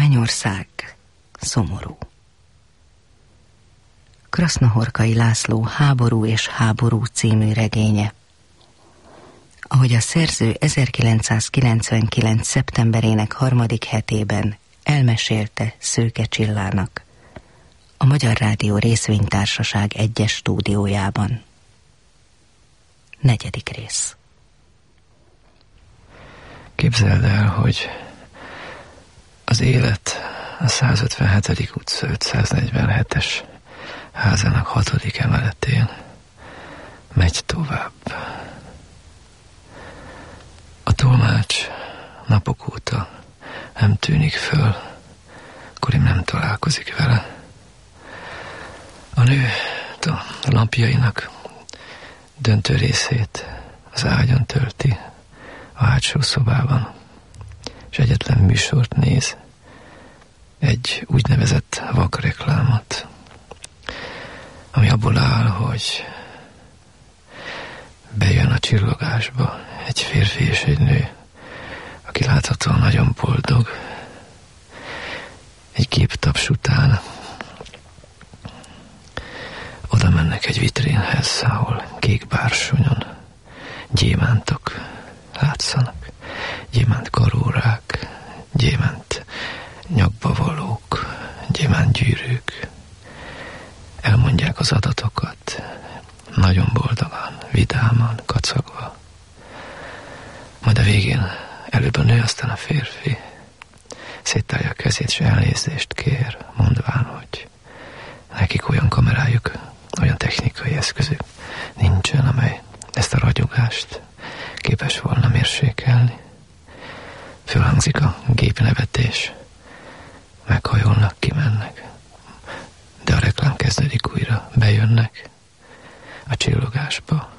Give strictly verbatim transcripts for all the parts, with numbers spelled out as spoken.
Mennyország szomorú. Krasznahorkai László Háború és háború című regénye. Ahogy a szerző ezerkilencszázkilencvenkilenc. szeptemberének harmadik hetében elmesélte Szőke Csillának a Magyar Rádió Részvénytársaság egyes stúdiójában. Negyedik rész. Képzeld el, hogy az élet a százötvenhetedik utca ötszáznegyvenhetes házának hatodik emeletén megy tovább. A tolmács napok óta nem tűnik föl, Korim nem találkozik vele. A nő a lapjainak döntő részét az ágyon tölti, a hátsó szobában, és egyetlen műsort néz, egy úgynevezett vakreklámot, ami abból áll, hogy bejön a csillogásba egy férfi és egy nő, aki láthatóan nagyon boldog. Egy képtaps után oda mennek egy vitrínhez, ahol kék bársonyon gyémántok látszanak. Gyémánt karórák, gyémánt nyakba valók, gyémánt gyűrűk. Elmondják az adatokat, nagyon boldogan, vidáman, kacagva. Majd a végén előbb a nő, aztán a férfi széttárja a kezét, és elnézést kér, mondván, hogy nekik olyan kamerájuk, olyan technikai eszközük nincsen, amely ezt a ragyogást képes volna mérsékelni. Fölhangzik a gépnevetés, meghajolnak, kimennek, de a reklám kezdődik újra, bejönnek a csillogásba,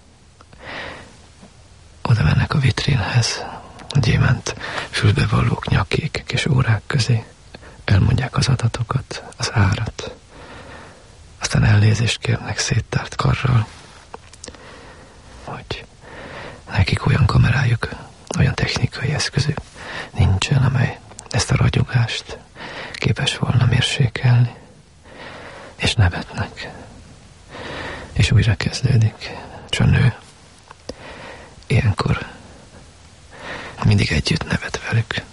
oda mennek a vitrínhez, a gyémánt fülbevalók, nyakék és órák közé, elmondják az adatokat, az árat, aztán elnézést kérnek széttárt karral, hogy nekik olyan kamerájuk, olyan technikai eszközük nincsen, amely ezt a ragyogást képes volna mérsékelni, és nevetnek. És újra kezdődik, és a nő ilyenkor mindig együtt nevet velük.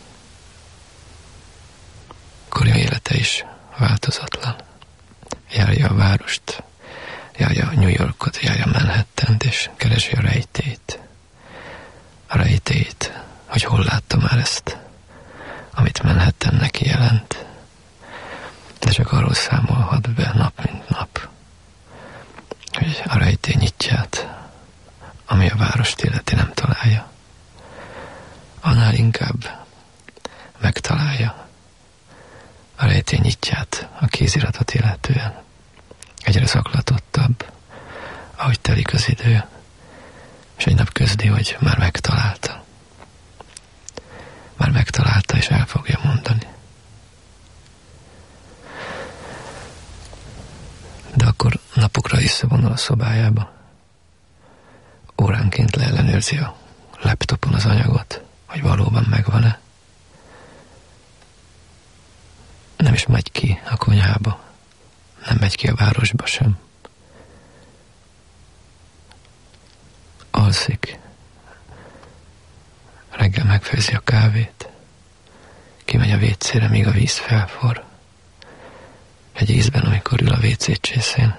Korim élete is változatlan. Járja a várost, járja New Yorkot, járja Manhattant, és keresi a rejtélyt. A rejtélyt, hogy hol látta már ezt, amit Manhattan neki jelent. De csak arról számolhat be nap mint nap, hogy a rejtély nyitját, ami a várost illeti, nem találja. Annál inkább megtalálja a rejtély nyitját a kéziratot illetően. Egyre zaklatottabb, ahogy telik az idő, és egy nap közli, hogy már megtalálta. Már megtalálta, és el fogja mondani. De akkor napokra visszavonul a szobájába. Óránként leellenőrzi a laptopon az anyagot, hogy valóban megvan-e. Nem is megy ki a konyhába, nem megy ki a városba sem. Alszik. Reggel megfőzi a kávét, kimegy a vécére, míg a víz felforr. Egy ízben, amikor ül a vécé csészén,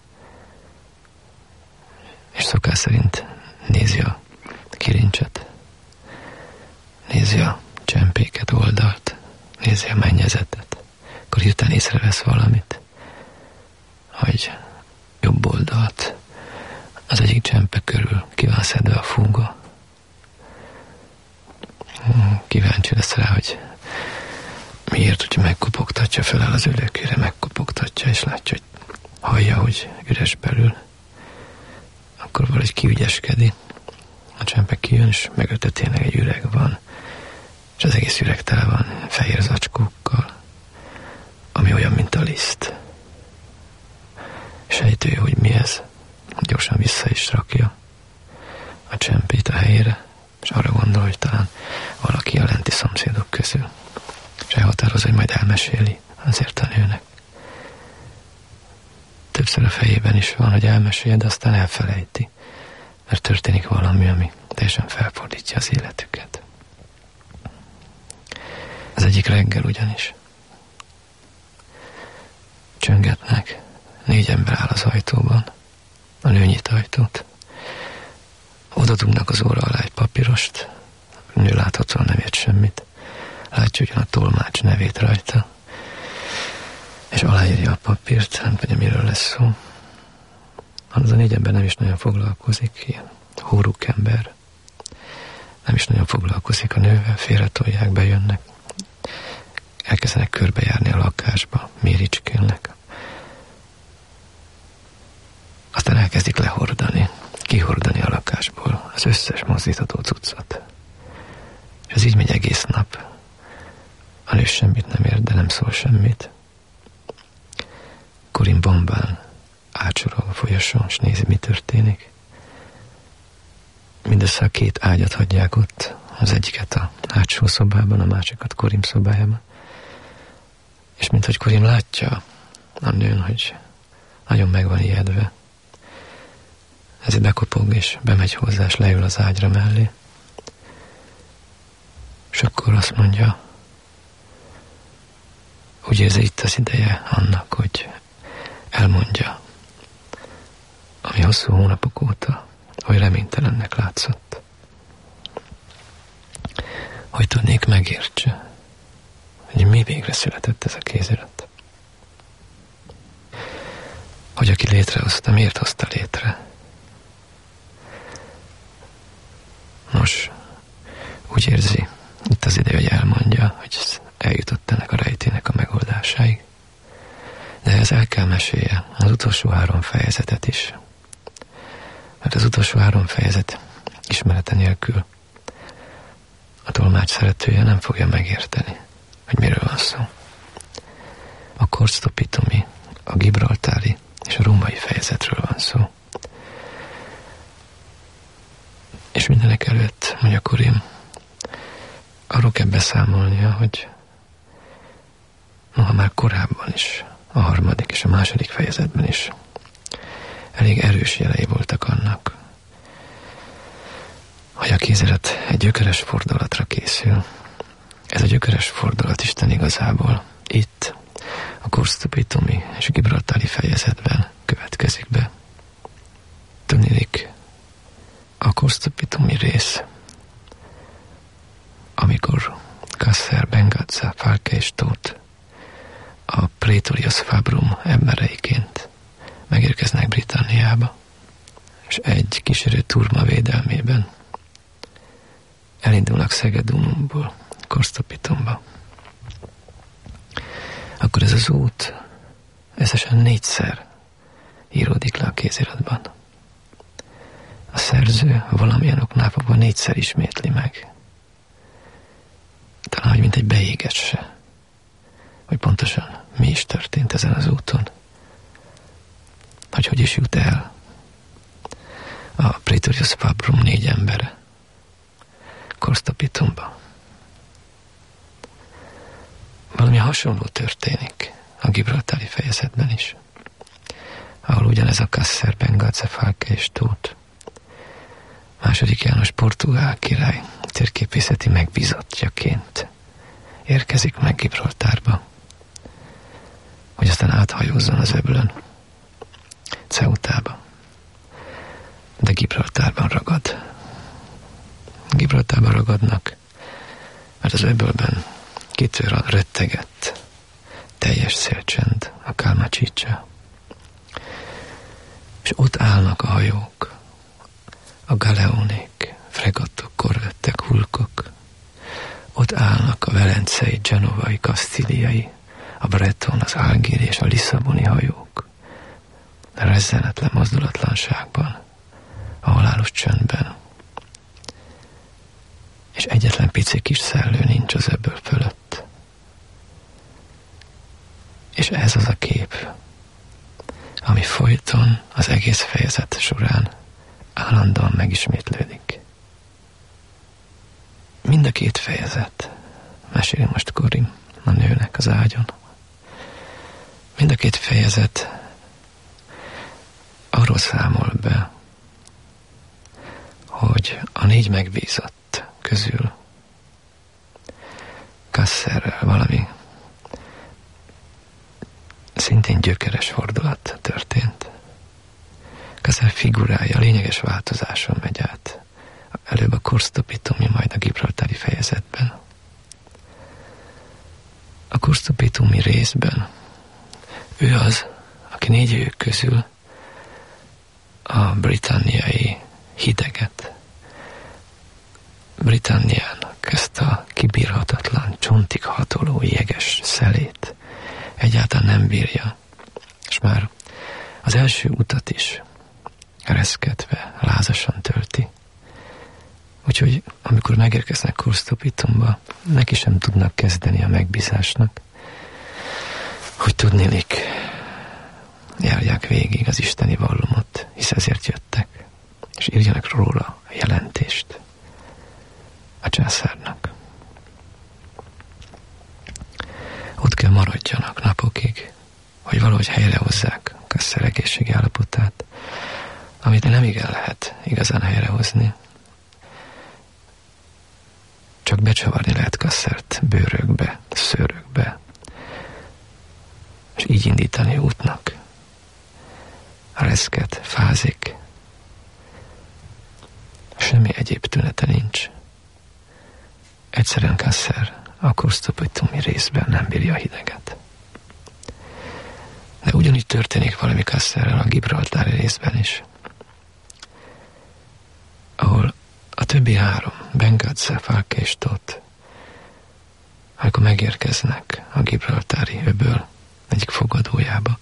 és szokás szerint nézi a kilincset, nézi a csempéket, oldalt, nézi a mennyezetet, akkor hirtelen észrevesz valamit, hogy jobb oldalt az egyik csempe körül ki van szedve a fúga. Kíváncsi lesz rá, hogy miért, hogy megkopogtatja, feláll az ülőkére, megkopogtatja, és látja, hogy hallja, hogy üres belül. Akkor valahogy kiügyeskedi. A csempe kijön, és mögötte tényleg egy üreg van, és az egész üreg tele van fehér zacskókkal, ami olyan, mint a liszt. Sejtő, hogy mi ez, gyorsan vissza is rakja a csempét a helyére, és arra gondol, hogy talán valaki a lenti szomszédok közül. És elhatározza, az, hogy majd elmeséli azért a nőnek. Többször a fejében is van, hogy elmesélje, de aztán elfelejti, mert történik valami, ami teljesen felfordítja az életüket. Az egyik reggel ugyanis csöngetnek, négy ember áll az ajtóban, a nő nyit ajtót, oda dugnak az óra alá egy papírost, a nő láthatóan nem ért semmit, látja ugyan a tolmács nevét rajta, és aláírja a papírt, nem tudja, miről lesz szó. Az a négy ember nem is nagyon foglalkozik, ilyen hóruk ember, nem is nagyon foglalkozik a nővel, félretolják, bejönnek, elkezdenek körbejárni a lakásba, méricskélnek. Aztán elkezdik lehordani, kihordani a lakásból az összes mozdítható cuccot. És ez így megy egész nap. A nő semmit nem ér, de nem szól semmit. Corinne bombán átsorol a folyosón, és nézi, mi történik. Mindössze a két ágyat hagyják ott, az egyiket a hátsó szobában, a másikat Corinne szobájában. És minthogy Corinne látja a nőn, hogy nagyon meg van ijedve, ezért bekopog, és bemegy hozzá, és leül az ágyra mellé. És akkor azt mondja, úgy érzi, itt az ideje annak, hogy elmondja, ami hosszú hónapok óta oly reménytelennek látszott. Hogy tudnék megértse, hogy mi végre született ez a kézirat. Hogy aki létrehozta, miért hozta létre. Nos, úgy érzi, itt az ideje, hogy elmondja, hogy eljutott ennek a rejtének a megoldásáig. De ez el kell mesélje az utolsó három fejezetet is. Mert az utolsó három fejezet ismerete nélkül a tolmács szeretője nem fogja megérteni, hogy miről van szó. A korsztopitomi, a gibraltári és a római fejezetről van szó. És mindenek előtt, mondja Corinne, arról kell beszámolnia, hogy noha már korábban is, a harmadik és a második fejezetben is elég erős jelei voltak annak, hogy a kézirat egy gyökeres fordulatra készül. Ez a gyökeres fordulat Isten igazából itt, a korsztopitomi és a gibraltári fejezetben következik be. Tudniillik, a korsztopitomi rész, amikor Kasser, Bengazza, Falke és Tóth a Praetorius Fabrum embereiként megérkeznek Britanniába, és egy kísérő turma védelmében elindulnak Szegedunumból, Korsztopitomba. Akkor ez az út összesen négyszer íródik le a kéziratban. A szerző valamilyen oknál fogva négyszer ismétli meg. Talán, hogy mint egy beégesse, hogy pontosan mi is történt ezen az úton. Hogy hogy is jut el a Praetorius Fabrum négy embere Korsztopitomba. Valami hasonló történik a gibraltári fejezetben is, ahol ugyanez a Kasser, Bengazza, Falke és Tóth második János portugál király térképészeti megbízottjaként érkezik meg Gibraltárba, hogy aztán áthajózzon az öblön Ceutába. De Gibraltárban ragad. Gibraltárban ragadnak, mert az öbölben kitör a rettegett, teljes szélcsend, a Calma-Chicha. És ott állnak a hajók, a galeónék, fregattok, korvettek, hulkok. Ott állnak a velencei, genovai, kasztíliai, a breton, az algíri és a lisszaboni hajók. A rezzenetlen mozdulatlanságban, a halálos csöndben. És egyetlen pici kis szellő nincs az öböl fölött. És ez az a kép, ami folyton az egész fejezet során állandóan megismétlődik. Mind a két fejezet, meséli most Corinne, a nőnek az ágyon. Mind a két fejezet arról számol be, hogy a négy megbízott közül Kasszerrel valami szintén gyökeres fordulat történt. Kasser figurája lényeges változáson megy át. Előbb a Korsztopitumi, majd a gibraltári fejezetben. A Korsztopitumi részben ő az, aki négyőjük közül a britanniai hideget, Britanniának ezt a kibírhatatlan, csontig hatoló jeges szelét egyáltalán nem bírja, és már az első utat is ereszkedve, lázasan tölti. Úgyhogy amikor megérkeznek Korsztopitumba, neki sem tudnak kezdeni a megbízásnak, hogy tudnilik, járják végig az isteni vallomot, hisz ezért jöttek, és írjanak róla a jelentést a császárnak. Ott kell maradjanak napokig, hogy valahogy helyrehozzák Kasser egészségi állapotát, amit nem igen lehet igazán helyrehozni. Csak becsavarni lehet Kasszert bőrökbe, szőrökbe, és így indítani útnak. Reszket, fázik, semmi egyéb tünete nincs. Egyszerűen Kasser a Korsztopitumi részben nem bírja a hideget. De ugyanígy történik valami Kasserrel a gibraltári részben is, ahol a többi három, Benghazi, Falke és Tóth, amikor megérkeznek a gibraltári öböl egyik fogadójába,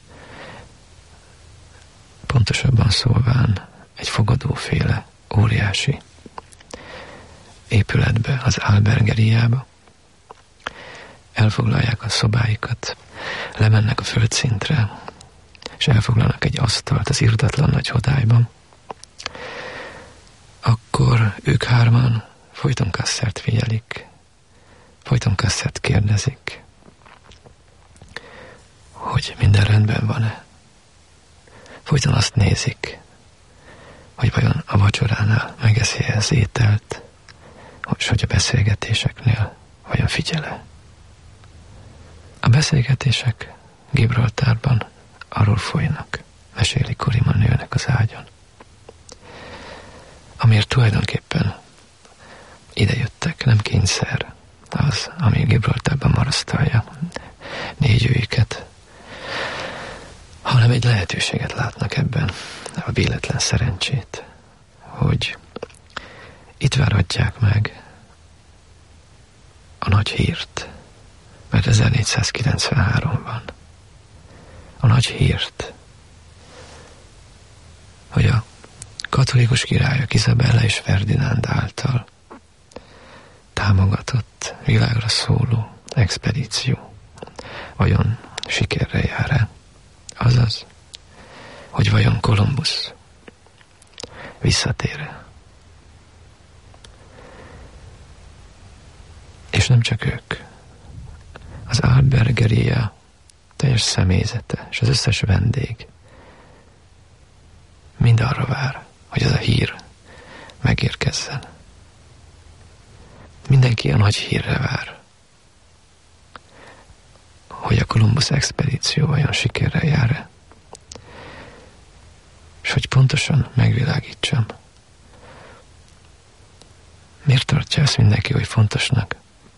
pontosabban szólván egy fogadóféle óriási épületbe, az Albergeriába, elfoglalják a szobáikat, lemennek a földszintre, és elfoglalnak egy asztalt az irdatlan nagy hodályban, akkor ők hárman folyton Kasszert figyelik, folyton Kasszert kérdezik, hogy minden rendben van-e. Folyton azt nézik, hogy vajon a vacsoránál megeszi az ételt, és hogy a beszélgetéseknél vajon figyel-e. A beszélgetések Gibraltárban arról folynak, meséli Korima nőnek az ágyon, amiért tulajdonképpen idejöttek, nem kényszer az, ami Gibraltárban marasztalja négyőiket, hanem egy lehetőséget látnak ebben, a véletlen szerencsét, hogy itt várhatják meg a nagy hírt, mert ezernégyszázkilencvenhárom van. A nagy hírt, hogy a katolikus királyok Izabella és Ferdinánd által támogatott, világra szóló expedíció vajon sikerre jár-e? Azaz, hogy vajon Kolumbusz visszatér-e? És nem csak ők. Az Albergeria teljes személyzete és az összes vendég mind arra vár, hogy ez a hír megérkezzen. Mindenki a nagy hírre vár, hogy a Kolumbusz expedíció vajon sikerrel jár-e, és hogy pontosan megvilágítsam. Miért tartja ezt mindenki, hogy fontosnak?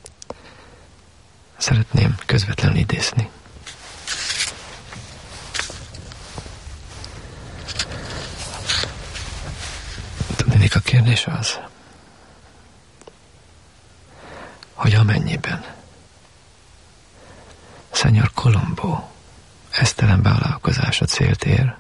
Szeretném közvetlenül idézni. Tudnék, a kérdés az, hogy amennyiben Szenyor Colombo esztelen vállalkozása célt ér,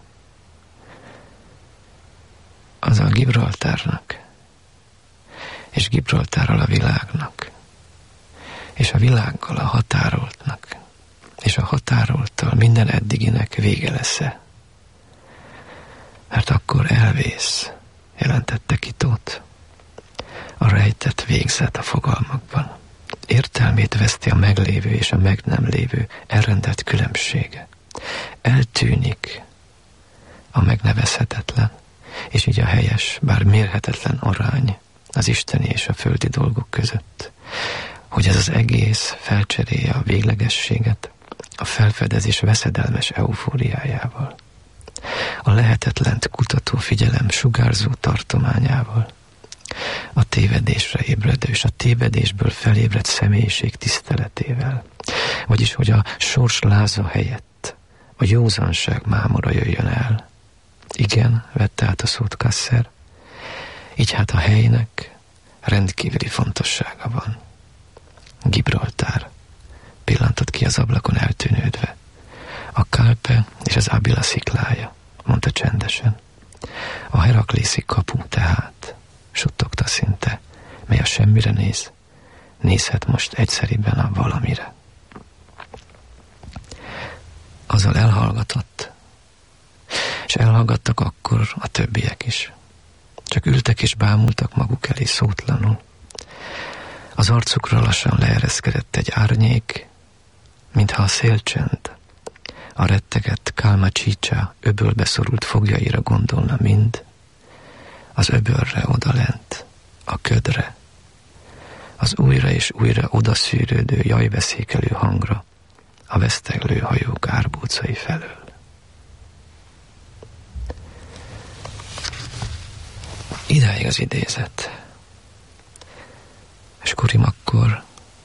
az a Gibraltárnak, és Gibraltárral a világnak, és a világgal a határoltnak, és a határolttal minden eddiginek vége lesz-e. Mert akkor elvész, jelentette ki Tóth, a rejtett végzet a fogalmakban, Értelmét veszti a meglévő és a meg nem lévő elrendelt különbsége. Eltűnik a megnevezhetetlen, és így a helyes, bár mérhetetlen arány az isteni és a földi dolgok között, hogy ez az egész felcserélje a véglegességet a felfedezés veszedelmes eufóriájával, a lehetetlent kutató figyelem sugárzó tartományával, a tévedésre ébredő és a tévedésből felébredt személyiség tiszteletével, vagyis hogy a sors láza helyett a józanság mámora jöjjön el. Igen, vette át a szót Kasser, így hát a helynek rendkívüli fontossága van. Gibraltár pillantott ki az ablakon eltűnődve. A Kalpe és az Abila sziklája, mondta csendesen. A heraklészi kapu tehát, suttogta szinte, mely a semmire néz, nézhet most egyszeriben a valamire. Azzal elhallgatott, és elhallgattak akkor a többiek is. Csak ültek és bámultak maguk elé szótlanul. Az arcukra lassan leereszkedett egy árnyék, mintha a szélcsend a rettegett Kalmacsica öbölbe szorult fogjaira gondolna mind, az öbölre odalent, a ködre, az újra és újra odaszűrődő jajveszékelő hangra, a veszteglő hajók árbócai felől. Idáig az idézet. És Kurim akkor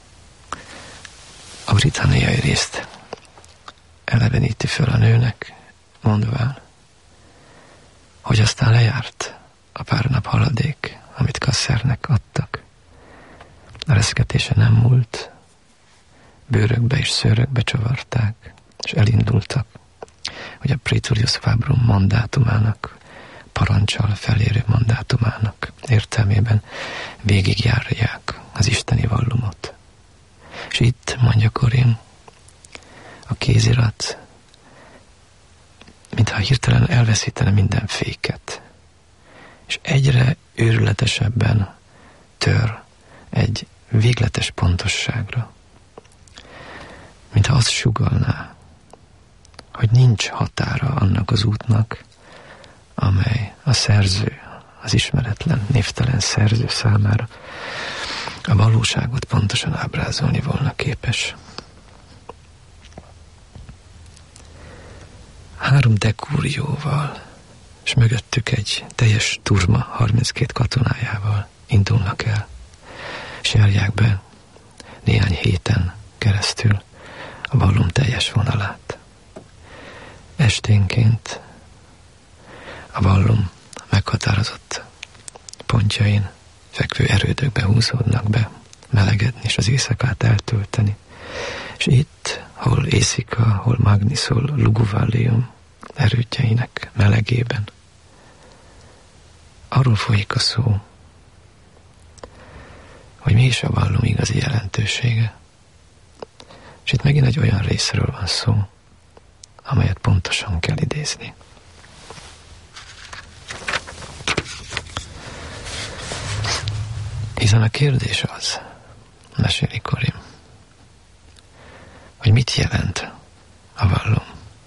a britanniai részt eleveníti föl a nőnek, mondván, hogy aztán lejárt a pár nap haladék, amit Kassernek adtak. A reszketése nem múlt, bőrökbe és szőrökbe csavarták, és elindultak, hogy a Praetorius Fabrum mandátumának, parancsal felérő mandátumának értelmében végigjárják az isteni vallumot. És itt, mondja Corinne, a kézirat, mintha hirtelen elveszítene minden féket, és egyre őrületesebben tör egy végletes pontosságra, mintha azt sugallná, hogy nincs határa annak az útnak, amely a szerző, az ismeretlen, névtelen szerző számára a valóságot pontosan ábrázolni volna képes. Három dekúrióval, és mögöttük egy teljes turma harminckét katonájával indulnak el, és járják be néhány héten keresztül a vallum teljes vonalát. Esténként a vallum meghatározott pontjain fekvő erődökbe húzódnak be, melegedni és az éjszakát eltölteni. És itt, hol Észika, hol Magnis, hol Luguvallium erődjeinek melegében, arról folyik a szó, hogy mi is a vallum igazi jelentősége. És itt megint egy olyan részről van szó, amelyet pontosan kell idézni. Hiszen a kérdés az, meséli Corinne, hogy mit jelent a vallum.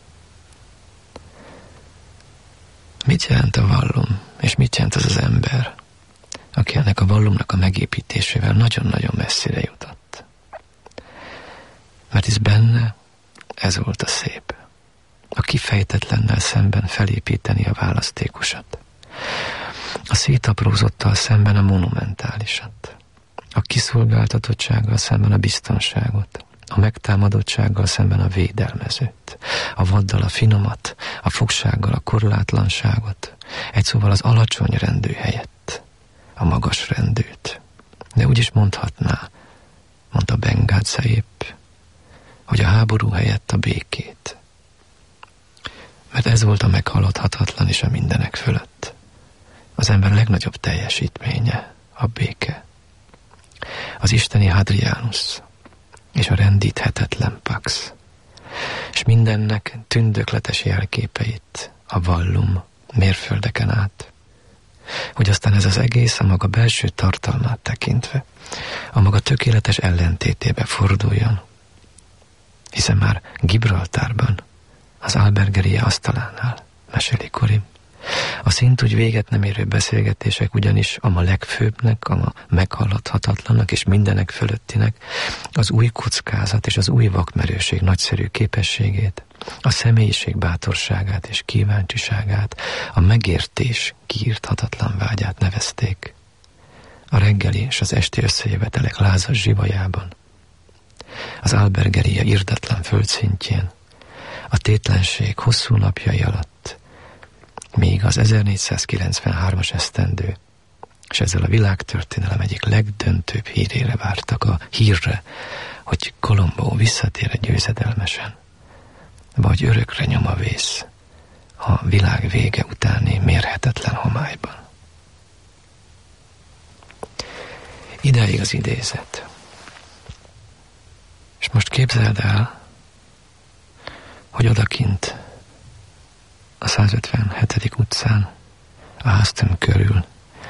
Mit jelent a vallum, és mit jelent az az ember, aki ennek a vallumnak a megépítésével nagyon-nagyon messzire jutott. Mert hisz benne ez volt a szép. A kifejtetlennel szemben felépíteni a választékosat. A szétaprózottal szemben a monumentálisat. A kiszolgáltatottsággal szemben a biztonságot. A megtámadottsággal szemben a védelmezőt. A vaddal a finomat, a fogsággal a korlátlanságot. Egy szóval az alacsony rendű helyett a magas rendűt. De úgy is mondhatná, mondta Bengázza épp, hogy a háború helyett a békét. Mert ez volt a meghaladhatatlan és a mindenek fölött. Az ember legnagyobb teljesítménye, a béke. Az isteni Hadrianus és a rendíthetetlen Pax. És mindennek tündökletes jelképeit a vallum mérföldeken át. hogy aztán ez az egész a maga belső tartalmát tekintve, a maga tökéletes ellentétébe forduljon. Hiszen már Gibraltárban, az Albergeria asztalánál, meséli Corim, a szintúgy véget nem érő beszélgetések ugyanis a ma legfőbbnek, a ma meghallathatatlannak és mindenek fölöttinek az új kockázat és az új vakmerőség nagyszerű képességét, a személyiség bátorságát és kíváncsiságát, a megértés kiírthatatlan vágyát nevezték. A reggeli és az esti összejövetelek lázas zsivajában, az Albergeria irdatlan földszintjén, a tétlenség hosszú napjai alatt, míg az ezernégyszázkilencvenhármas esztendő, és ezzel a világtörténelem egyik legdöntőbb hírére vártak, a hírre, hogy Colombo visszatér győzedelmesen, vagy örökre nyom a vész a világ vége utáni mérhetetlen homályban. Idáig az idézet. És most képzeld el, hogy odakint a százötvenhetedik utcán, a háztömb körül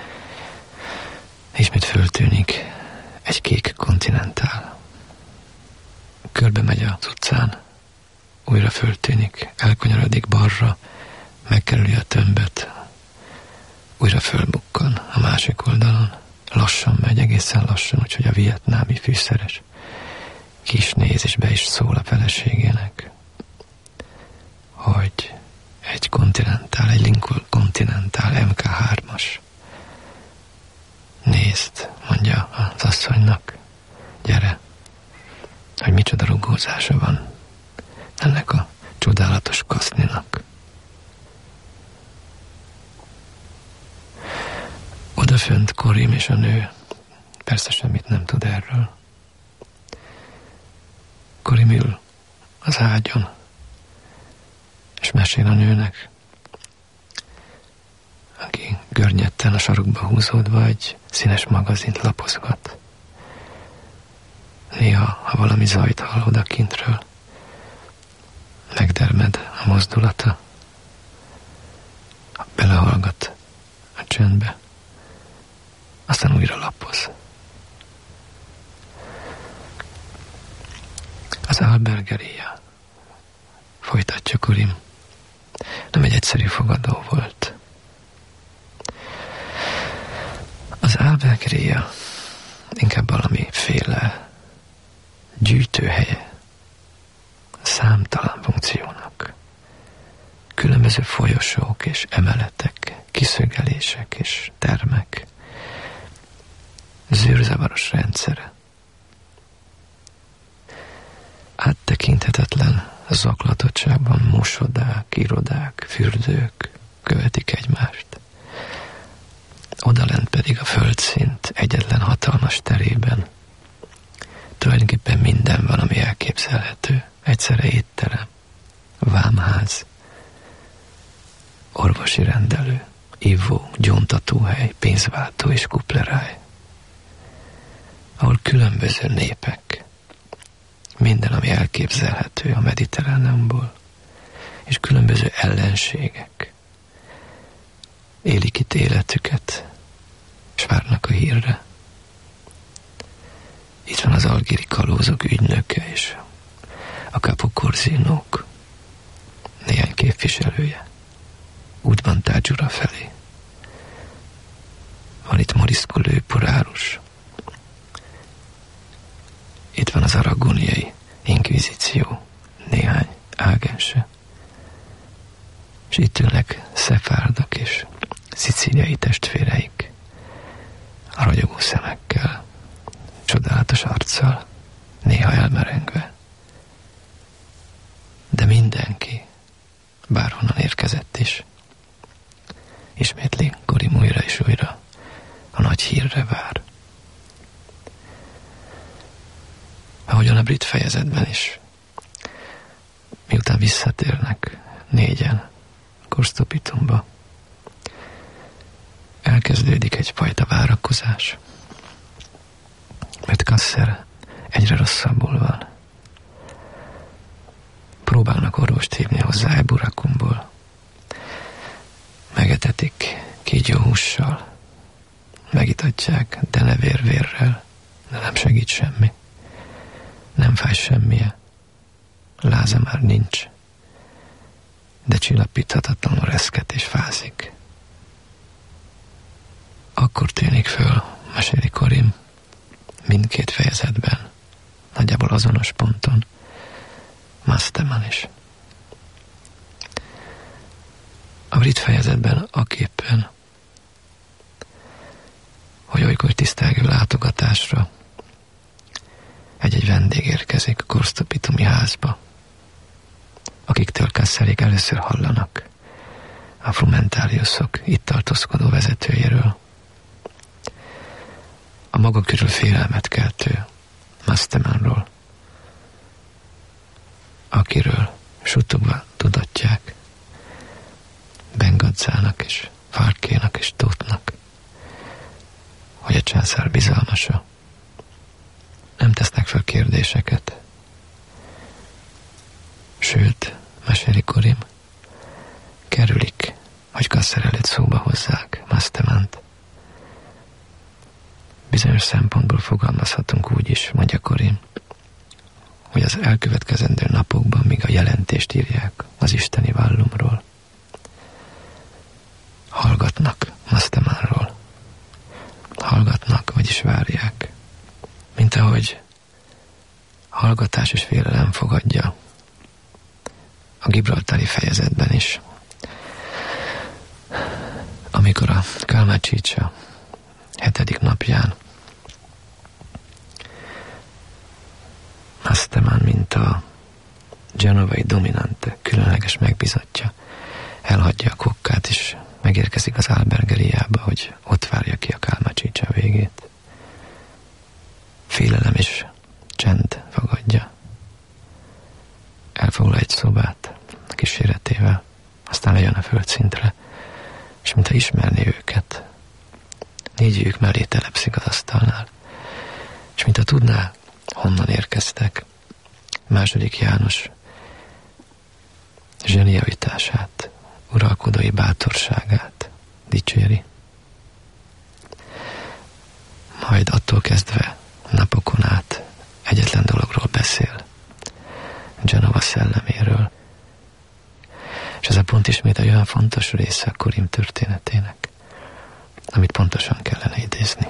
ismét föltűnik egy kék kontinentál. Körbe megy az utcán, újra föltűnik, elkanyarodik balra, megkerüli a tömböt, újra fölbukkan a másik oldalon, lassan megy, egészen lassan, úgyhogy a vietnámi fűszeres ki is néz és be is szól a feleségének, hogy egy kontinentál, egy Lincoln kontinentál em ká hármas. Nézd, mondja az asszonynak, gyere, hogy micsoda rugózása van ennek a csodálatos kaszninak. Odafönt Corim és a nő persze semmit nem tud erről. Corim ül az ágyon, és mesél a nőnek, aki görnyetten a sarokba húzódva egy színes magazint lapozgat. Néha, ha valami zajt hall odakintről, megdermed a mozdulata, belehallgat a csöndbe, aztán újra lapoz. Az Albergeria, folytatja Corim, nem egy egyszerű fogadó volt. Az Albergeria inkább valamiféle gyűjtőhelye számtalan funkciónak. Különböző folyosók és emeletek, kiszögelések és termek, zűrzavaros rendszere. Áttekinthetetlen zaklatottságban mosodák, irodák, fürdők követik egymást. Odalent pedig a földszint egyetlen hatalmas terében tulajdonképpen minden van, ami elképzelhető. Egyszerre étterem, vámház, orvosi rendelő, ivó, gyóntatóhely, pénzváltó és kupleráj, ahol különböző népek, minden, ami elképzelhető a Mediterráneumból, és különböző ellenségek élik itt életüket, és várnak a hírre. Itt van az algéri kalózok ügynöke és a Capo Corsinók néhány képviselője. Útban Tádzsura felé. Van itt Morisco lőporárus. Itt van az aragóniai inkvizíció néhány ágense. És itt ülnek szefárdok és szicíliai testvéreik, a ragyogó szemekkel, csodálatos arccal, néha elmerengve. De mindenki, bárhonnan érkezett is, ismétli Corim újra és újra, a nagy hírre vár. Ahogyan a brit fejezetben is, miután visszatérnek négyen Korstopitumba, elkezdődik egyfajta várakozás, mert Kasser egyre rosszabbul van. Próbálnak orvost hívni hozzá Eburakumból. Megetetik, kígyóhússal. Megitatják, de ne vérvérrel, de nem segít semmi. Nem fáj semmije. Láza már nincs, de csillapíthatatlanul reszket és fázik. Akkor tűnik föl, meséli Corinne, mindkét fejezetben, nagyjából azonos ponton, Masterman is. A brit fejezetben aképpen, hogy olykor tisztelgő látogatásra egy-egy vendég érkezik a korsztopitumi házba, akiktől Kasserék először hallanak, a Frumentariusok itt tartózkodó vezetőjéről. A maga körül félelmet keltő Mastermanról, akiről suttogva tudatják Bengazzának és Farkénak és Tóthnak, hogy a császár bizalmasa. Nem tesznek fel kérdéseket. Sőt, meséli Corinne, kerülik, hogy Kasser előtt szóba hozzák Mastermant. Bizonyos szempontból fogalmazhatunk úgy is, mondja Corinne, hogy az elkövetkezendő napokban még a jelentést írják az isteni vallumról. Hallgatnak Mastermanról. Hallgatnak, vagyis várják. Mint ahogy hallgatás és félelem fogadja a gibraltári fejezetben is. Amikor a Kalmacsica hetedik napján Masterman, mint a genovai dominante különleges megbízottja, elhagyja a kokkát és megérkezik az Albergeriába, hogy ott várja ki a Kalmacsica végét. Félelem és csend fogadja. Elfoglal egy szobát a kíséretével, aztán lejön a földszintre, és mintha ismerné őket, négyjük mellé telepszik az asztalnál, és mintha tudná, honnan érkeztek, második János zsenialitását, uralkodói bátorságát dicséri. Majd attól kezdve napokon át egyetlen dologról beszél, Genova szelleméről. És ez a pont ismét egy olyan fontos része a Corinne történetének, amit pontosan kellene idézni.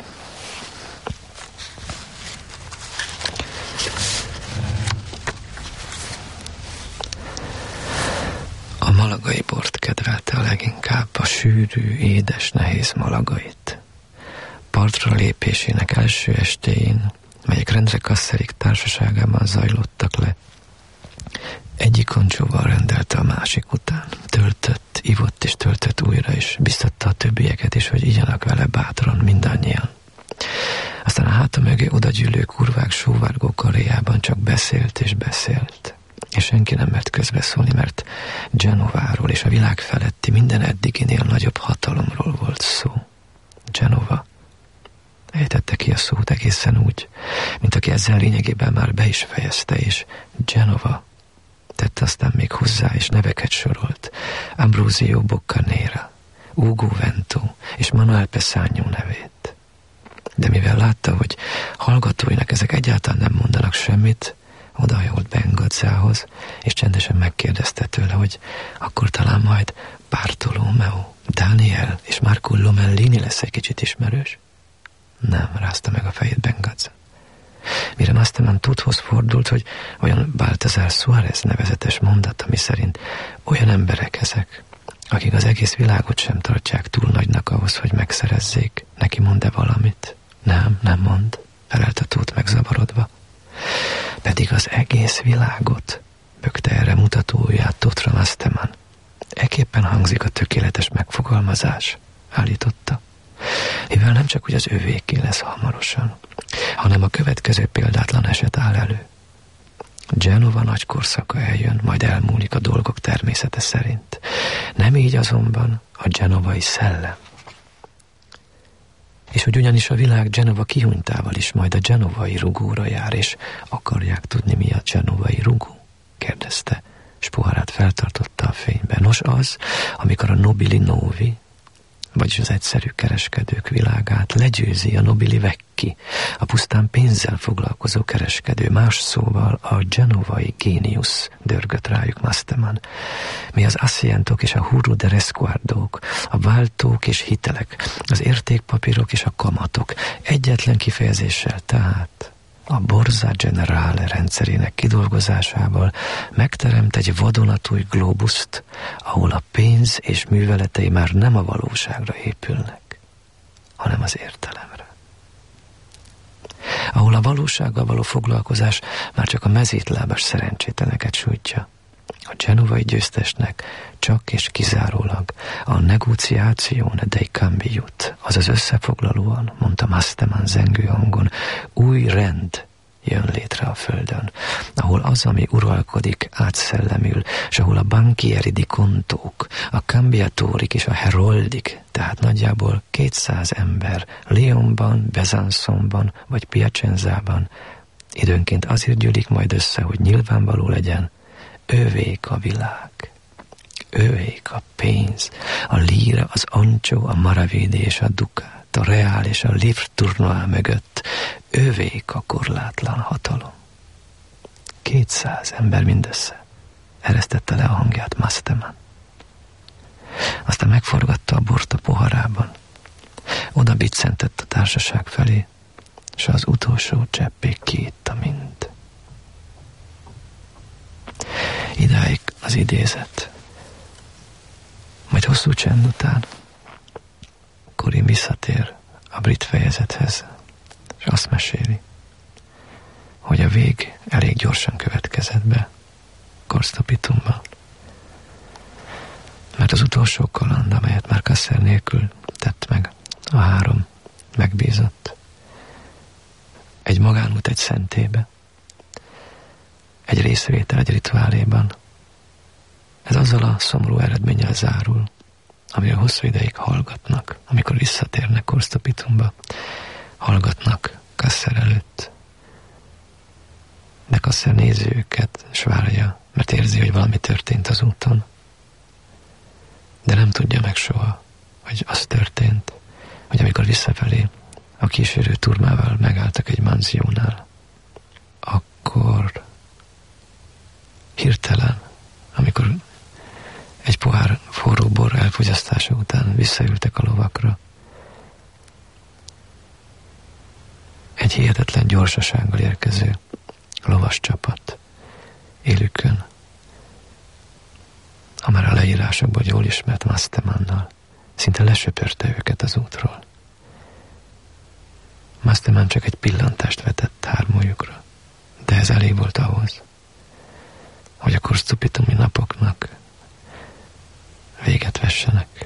A malagai bort kedvelte a leginkább, a sűrű, édes, nehéz malagait. Partra lépésének első estéjén, melyek rendre Kasserék társaságában zajlottak le, egyik koncsóval rendelte a másik után. Töltött, ivott és töltött újra, és biztatta a többieket is, hogy igyanak vele bátran mindannyian. Aztán a háta mögé odagyűlő kurvák sóvárgó karéjában csak beszélt és beszélt. És senki nem mert közbeszólni, mert Genováról és a világ feletti minden eddiginél nagyobb hatalomról volt szó. Genova ejtette ki a szót egészen úgy, mint aki ezzel lényegében már be is fejezte, és Genova tette aztán még hozzá, és neveket sorolt. Ambrosio Boccanera, Ugo Vento és Manuel Pessanyo nevét. De mivel látta, hogy hallgatóinak ezek egyáltalán nem mondanak semmit, odahajolt Bengazzához, és csendesen megkérdezte tőle, hogy akkor talán majd Bartolomeo, Daniel és Marco Lomellini lesz egy kicsit ismerős. Nem, rázta meg a fejét Bengazza. Mire Masterman Tudhoz fordult, hogy olyan Baltazar Suárez nevezetes mondat, ami szerint olyan emberek ezek, akik az egész világot sem tartják túl nagynak ahhoz, hogy megszerezzék. Neki mond-e valamit? Nem, nem mond, felelte Tud megzavarodva. Pedig az egész világot, bökte erre mutató ujját Tudra Masterman. Ekképpen hangzik a tökéletes megfogalmazás, állította. Mivel nem csak, hogy az övéké lesz hamarosan, hanem a következő példátlan eset áll elő. Genova nagy korszaka eljön, majd elmúlik a dolgok természete szerint. Nem így azonban a genovai szellem. És hogy ugyanis a világ Genova kihunytával is majd a genovai rugóra jár, és akarják tudni, mi a genovai rugó? Kérdezte, s poharát feltartotta a fénybe. Nos az, amikor a nobili novi, vagyis az egyszerű kereskedők világát, legyőzi a nobili vecchi, a pusztán pénzzel foglalkozó kereskedő, más szóval a genovai géniusz dörgött rájuk Masterman. Mi az asszientok és a hurro de resguardók, a váltók és hitelek, az értékpapírok és a kamatok, egyetlen kifejezéssel tehát a Borsa Generale rendszerének kidolgozásával megteremt egy vadonatúj glóbuszt, ahol a pénz és műveletei már nem a valóságra épülnek, hanem az értelemre. Ahol a valósággal való foglalkozás már csak a mezítlábas szerencsétleneket sújtja. A genovai győztesnek csak és kizárólag a negociazione dei cambi jut, azaz összefoglalóan, mondta Masterman zengő hangon, új rend jön létre a földön, ahol az, ami uralkodik, átszellemül, és ahol a bankieri di contók, a cambiatorik és a heroldik, tehát nagyjából kétszáz ember Lyonban, Besançonban vagy Piacenzában időnként azért gyűlik majd össze, hogy nyilvánvaló legyen, ővék a világ, ővék a pénz, a líra, az ancsó, a maravidi és a dukát, a reál és a livre tournois mögött, ővék a korlátlan hatalom. Kétszáz ember mindössze, eresztette le a hangját Masterman. Aztán megforgatta a bort a poharában, oda biccentett a társaság felé, és az utolsó cseppig kiitta mind. Idáig az idézet. Majd hosszú csend után Corin visszatér a brit fejezethez, és azt meséli, hogy a vég elég gyorsan következett be Korstopitumban. Mert az utolsó kaland, amelyet már Kasser nélkül tett meg a három megbízott, egy magánút egy szentébe, egy részvétel egy rituáléban. Ez azzal a szomorú eredménnyel zárul, amire hosszú ideig hallgatnak, amikor visszatérnek Korstopitumba, hallgatnak Kasser előtt. De Kasser nézi őket, s várja, mert érzi, hogy valami történt az úton. De nem tudja meg soha, hogy az történt, hogy amikor visszafelé a kísérő turmával megálltak egy manziónál, akkor hirtelen, amikor egy pohár forró bor elfogyasztása után visszaültek a lovakra, egy hihetetlen gyorsasággal érkező lovas csapat élükön, a már a leírásokból jól ismert Mastermannal szinte lesöpörte őket az útról. Masterman csak egy pillantást vetett hármójukra, de ez elég volt ahhoz, hogy a korstopitumi napoknak véget vessenek.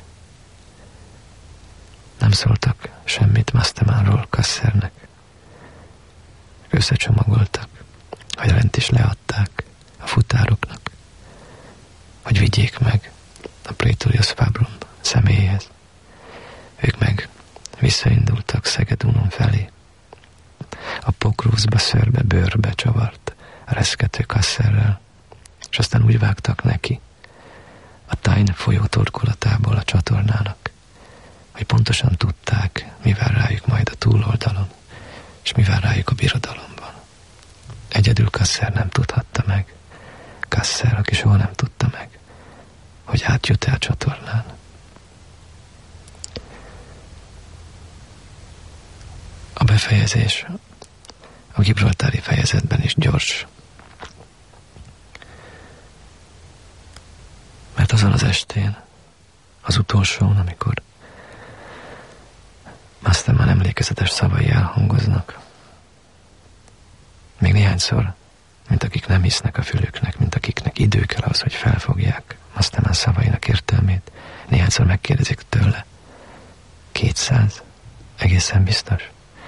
Nem szóltak semmit Mastermanról Kassernek. Összecsomagoltak, a jelentést leadták a futároknak, hogy vigyék meg a Praetorius Fabrum személyéhez. Ők meg visszaindultak Szegedúnon felé. A pokrózba, szörbe, bőrbe csavart a reszkető Kasserrel, és aztán úgy vágtak neki a Tyne folyó torkolatából a csatornának, hogy pontosan tudták, mi vár rájuk majd a túloldalon, és mi vár rájuk a birodalomban. Egyedül Kasser nem tudhatta meg, Kasser, aki soha nem tudta meg, hogy átjut-e a csatornán. A befejezés a gibraltári fejezetben is gyors, mert azon az estén, az utolsón, amikor Masterman emlékezetes szavai elhangoznak, még néhányszor, mint akik nem hisznek a fülüknek, mint akiknek idő kell ahhoz, hogy felfogják Masterman szavainak értelmét, néhányszor megkérdezik tőle, kétszáz, egészen biztos.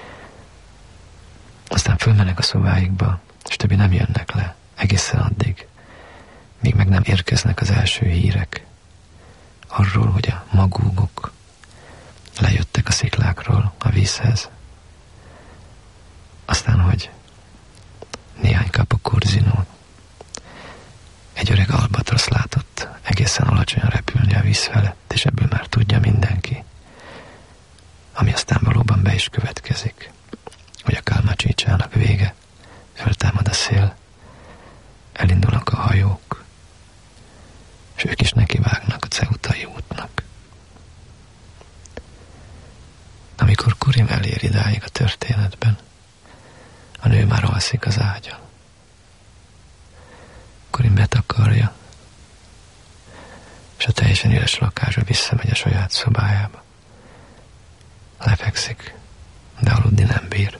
Aztán fölmennek a szobáikba, és többi nem jönnek le, egészen addig, míg meg nem érkeznek az első hírek arról, hogy a magúgok lejöttek a sziklákról a vízhez. Aztán, hogy néhány Capo Corsinó egy öreg albatrosz látott egészen alacsonyan repülni a víz felett, és ebből már tudja mindenki, teljesen üres lakásba visszamegy a saját szobájába. Lefekszik, de aludni nem bír.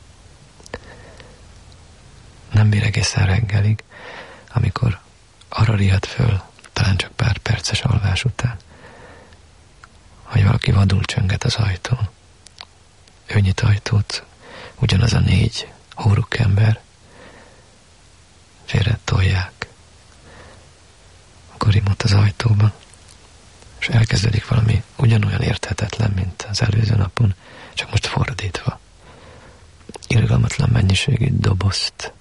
Nem bír egészen reggelig, amikor arra riad föl, talán csak pár perces alvás után, hogy valaki vadul csönget az ajtón. Ő nyit ajtót, ugyanaz a négy hóruk ember, félre tolják Korimot az ajtóban, és elkezdődik valami ugyanolyan érthetetlen, mint az előző napon, csak most fordítva. Irgalmatlan mennyiségű dobozt,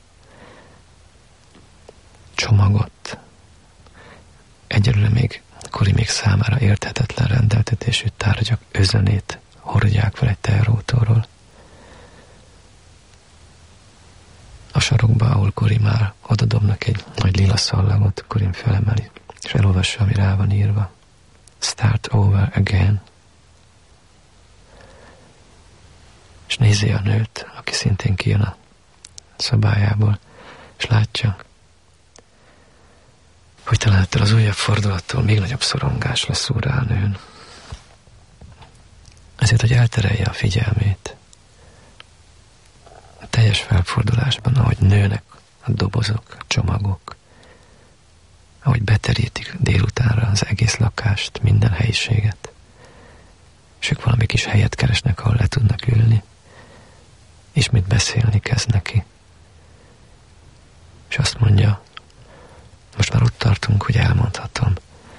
csomagot, egyelőre még Kori még számára érthetetlen rendeltetésű tárgyak özönét hordják fel egy teherautóról. A sarokba, ahol Kori már odadobnak egy nagy lila szallagot, Korim felemeli, és elolvassa, ami rá van írva. Start over again. És nézi a nőt, aki szintén kijön a szobájából, és látja, hogy talán ettől az újabb fordulattól még nagyobb szorongás lesz úrrá a nőn. Ezért, hogy elterelje a figyelmét, a teljes felfordulásban, ahogy nőnek a dobozok, a csomagok, ahogy beterítik délutánra az egész lakást, minden helyiséget, és ők valami kis helyet keresnek, ahol le tudnak ülni, és mit beszélni kezd neki. És azt mondja, most már ott tartunk, hogy elmondhatom.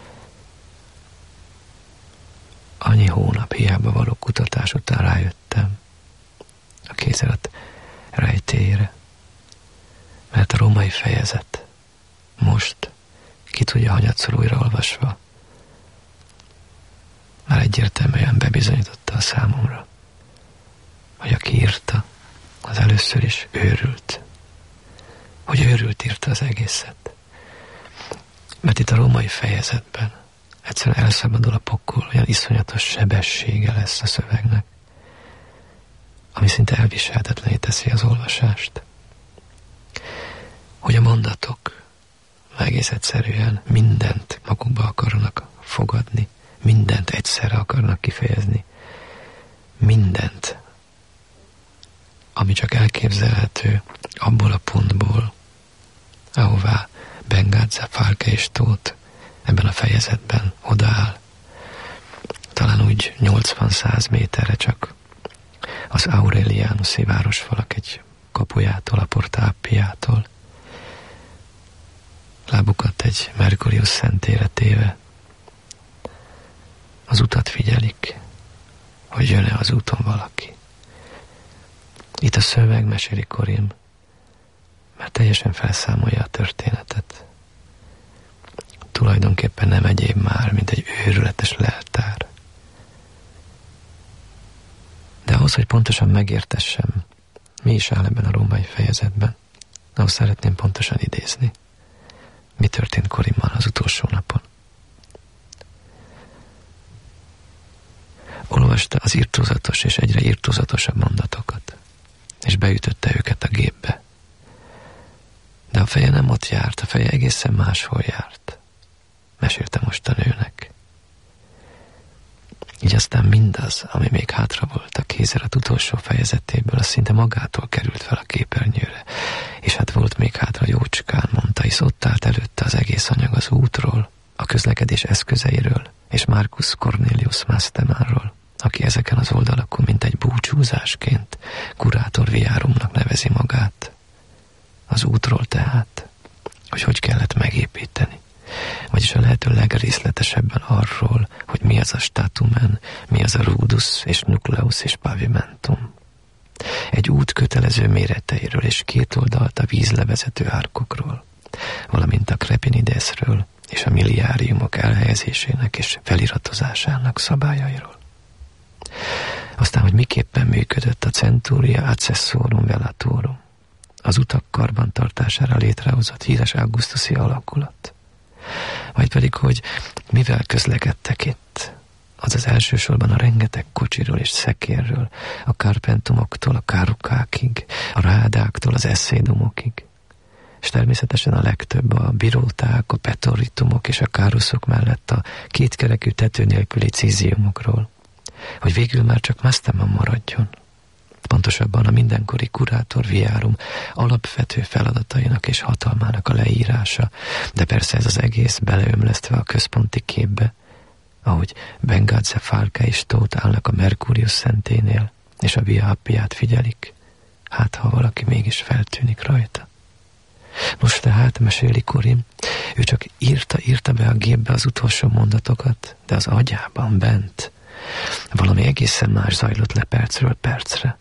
Annyi hónap hiába való kutatás után rájöttem a kézirat rejtélyére, mert a római fejezet most, ki tudja, hanyatszor újraolvasva, már egyértelműen bebizonyította a számomra, hogy aki írta, az először is őrült. Hogy őrült írta az egészet. Mert itt a római fejezetben egyszerűen elszabadul a pokol, olyan iszonyatos sebessége lesz a szövegnek, ami szinte elviselhetetlené teszi az olvasást. Hogy a mondatok egész egyszerűen mindent magukba akarnak fogadni, mindent egyszerre akarnak kifejezni, mindent, ami csak elképzelhető abból a pontból, ahová Bengázza, Falke és Tóth ebben a fejezetben odaáll. Talán úgy nyolcvan-száz méterre csak az Aurelianuszi városfalak egy kapujától, a Porta Appiától. Lábukat egy Mercurius szentére téve az utat figyelik, hogy jön-e az úton valaki. Itt a szöveg meséli Korim, mert teljesen felszámolja a történetet. Tulajdonképpen nem egyéb már, mint egy őrületes leltár. De ahhoz, hogy pontosan megértessem, mi is áll ebben a római fejezetben, ahhoz szeretném pontosan idézni, mi történt Korimmal az utolsó napon. Olvasta az irtózatos és egyre irtózatosabb mondatokat, és beütötte őket a gépbe. De a feje nem ott járt, a feje egészen máshol járt. Mesélte most a nőnek. Így aztán mindaz, ami még hátra volt a kézirat utolsó fejezetéből, az szinte magától került fel a képernyőre. És hát volt még hátra jócskán, mondta, hisz ott állt előtte az egész anyag az útról, a közlekedés eszközeiről, és Marcus Cornelius Mastemánról, aki ezeken az oldalakon mint egy búcsúzásként kurátor viárumnak nevezi magát. Az útról tehát, hogy hogy kellett megépíteni, vagyis a lehető legrészletesebben arról, hogy mi az a statumen, mi az a rudus és nucleus és pavimentum. Egy út kötelező méreteiről és két oldalt a vízle vezető árkokról, valamint a krepinidesről és a milliáriumok elhelyezésének és feliratozásának szabályairól. Aztán, hogy miképpen működött a Centuria Accessorum Velatorum, az utak karbantartására létrehozott híres augusztusi alakulat. Vagy pedig, hogy mivel közlekedtek itt, azaz elsősorban a rengeteg kocsiról és szekérről, a carpentumoktól a kárukákig, a rádáktól az eszédumokig, és természetesen a legtöbb a biróták, a petoritumok és a káruszok mellett a kétkerekű tető nélküli cíziumokról, hogy végül már csak Masterman maradjon. Pontosabban a mindenkori kurátor viárum alapvető feladatainak és hatalmának a leírása, de persze ez az egész beleömlesztve a központi képbe, ahogy Bengázze, Falke és Tóth állnak a Mercurius szenténél, és a Via Appiát figyelik, hát ha valaki mégis feltűnik rajta. Nos tehát, meséli Corinne, ő csak írta, írta be a gépbe az utolsó mondatokat, de az agyában bent valami egészen más zajlott le percről percre.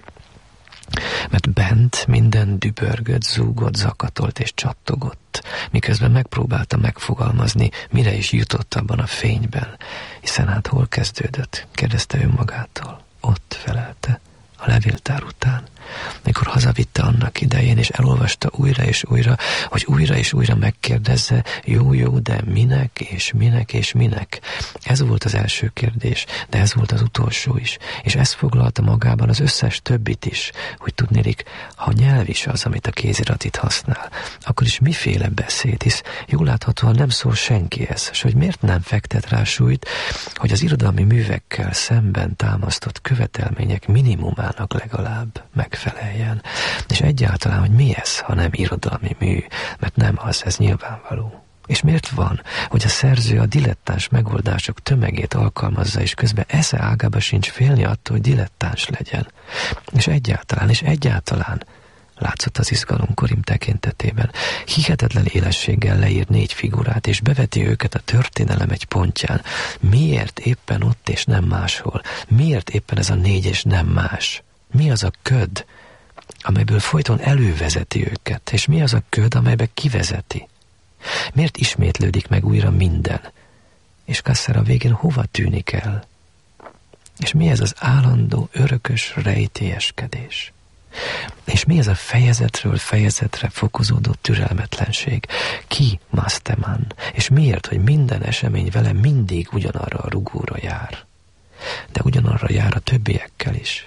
Mert bent minden dübörgött, zúgott, zakatolt és csattogott, miközben megpróbálta megfogalmazni, mire is jutott abban a fényben, hiszen hát hol kezdődött, kérdezte önmagától. Ott, felelte, a levéltár után, mikor hazavitte annak idején, és elolvasta újra és újra, hogy újra és újra megkérdezze, jó, jó, de minek, és minek, és minek. Ez volt az első kérdés, de ez volt az utolsó is, és ez foglalta magában az összes többit is, hogy tudnélik, ha nyelv is az, amit a kézirat itt használ, akkor is miféle beszéd, hisz jól láthatóan nem szól senkihez, és hogy miért nem fektet rá súlyt, hogy az irodalmi művekkel szemben támasztott követelmények minimumának legalább megfeleljen. És egyáltalán, hogy mi ez, ha nem irodalmi mű, mert nem az, ez nyilvánvaló. És miért van, hogy a szerző a dilettáns megoldások tömegét alkalmazza, és közben esze ágába sincs félni attól, hogy dilettáns legyen. És egyáltalán, és egyáltalán látszott az izgalom Corinne tekintetében. Hihetetlen élességgel leír négy figurát, és beveti őket a történelem egy pontján. Miért éppen ott és nem máshol? Miért éppen ez a négy és nem más? Mi az a köd, amelyből folyton elővezeti őket, és mi az a köd, amelybe kivezeti? Miért ismétlődik meg újra minden? És Cassar a végén hova tűnik el? És mi ez az állandó, örökös rejtélyeskedés? És mi ez a fejezetről fejezetre fokozódó türelmetlenség? Ki Masterman? És miért, hogy minden esemény vele mindig ugyanarra a rugóra jár? De ugyanarra jár a többiekkel is.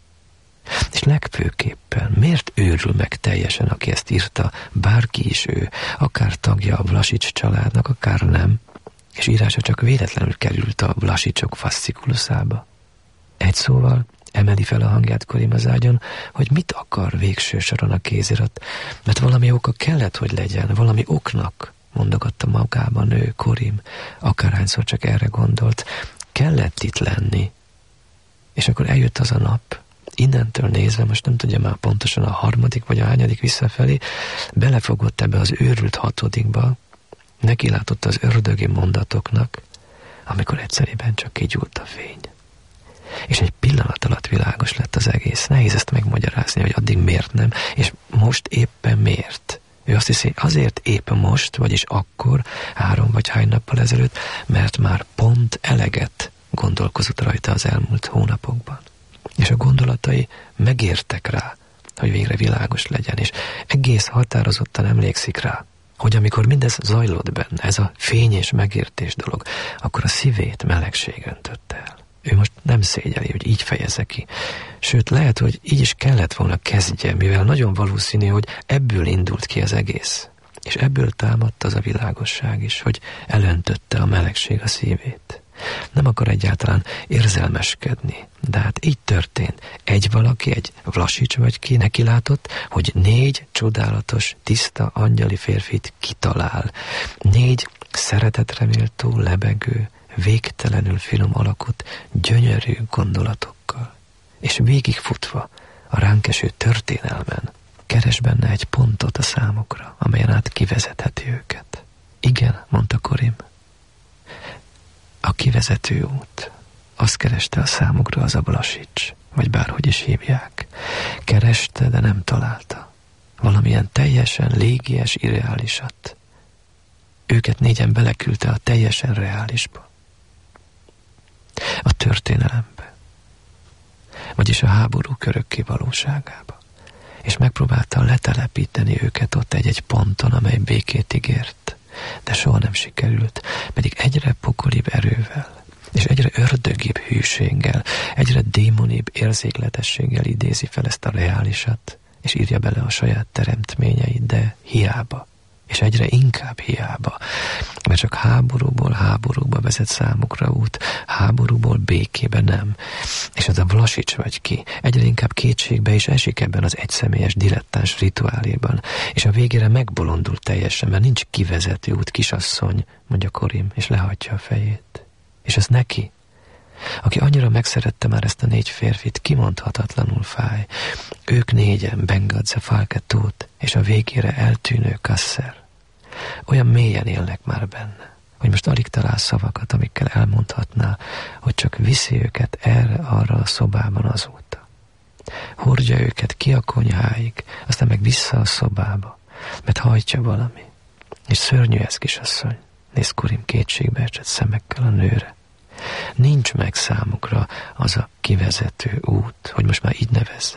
És legfőképpen miért őrül meg teljesen, aki ezt írta, bárki is ő, akár tagja a Vlasics családnak, akár nem, és írása csak véletlenül került a Vlasicsok faszcikuluszába. Egy szóval emeli fel a hangját Corinne az ágyon, hogy mit akar végső soron a kézirat, mert valami oka kellett, hogy legyen, valami oknak, mondogatta magában ő, Corinne, akárhányszor csak erre gondolt, kellett itt lenni. És akkor eljött az a nap, innentől nézve, most nem tudja már pontosan a harmadik vagy a hányadik visszafelé, belefogott ebbe az őrült hatodikba, nekilátott az ördögi mondatoknak, amikor egyszerűen csak kigyúlt a fény. És egy pillanat alatt világos lett az egész. Nehéz ezt megmagyarázni, hogy addig miért nem, és most éppen miért. Ő azt hiszi, azért éppen most, vagyis akkor, három vagy hány nappal ezelőtt, mert már pont eleget gondolkozott rajta az elmúlt hónapokban. És a gondolatai megértek rá, hogy végre világos legyen, és egész határozottan emlékszik rá, hogy amikor mindez zajlott benne, ez a fény és megértés dolog, akkor a szívét melegség öntötte el. Ő most nem szégyeli, hogy így fejezze ki. Sőt, lehet, hogy így is kellett volna kezdje, mivel nagyon valószínű, hogy ebből indult ki az egész. És ebből támadt az a világosság is, hogy elöntötte a melegség a szívét. Nem akar egyáltalán érzelmeskedni, de hát így történt. Egy valaki, egy Vlasics vagy ki neki látott, hogy négy csodálatos, tiszta, angyali férfit kitalál. Négy szeretetreméltó, lebegő, végtelenül finom alakot, gyönyörű gondolatokkal. És végigfutva a ránk eső történelmen keres benne egy pontot a számokra, amelyen át kivezetheti őket. Igen, mondta Corinne. A kivezető út. Azt kereste a számukra az a Vlasics, vagy bárhogy is hívják. Kereste, de nem találta. Valamilyen teljesen légies, irreálisat. Őket négyen beleküldte a teljesen reálisba. A történelembe. Vagyis a háború körökké valóságába. És megpróbálta letelepíteni őket ott egy-egy ponton, amely békét ígért. De soha nem sikerült, pedig egyre pokolibb erővel, és egyre ördögibb hűséggel, egyre démonibb érzékletességgel idézi fel ezt a reálisat, és írja bele a saját teremtményeit, de hiába, és egyre inkább hiába, mert csak háborúból háborúba vezet számukra út, háborúból békébe nem. És ez a Vlasics vagy ki, egyre inkább kétségbe is esik ebben az egyszemélyes dilettáns rituáléban, és a végére megbolondul teljesen, mert nincs kivezető út, kisasszony, mondja Corim, és lehajtja a fejét. És ez neki, aki annyira megszerette már ezt a négy férfit, kimondhatatlanul fáj. Ők négyen, Bengadze, Falketót, és a végére eltűnő Kasser. Olyan mélyen élnek már benne, hogy most alig talál szavakat, amikkel elmondhatná, hogy csak viszi őket erre-arra a szobában azóta. Hordja őket ki a konyháig, aztán meg vissza a szobába, mert hajtja valami. És szörnyű ez, kisasszony, néz Corim kétségbe esett szemekkel a nőre. Nincs meg számukra az a kivezető út, hogy most már így nevezze.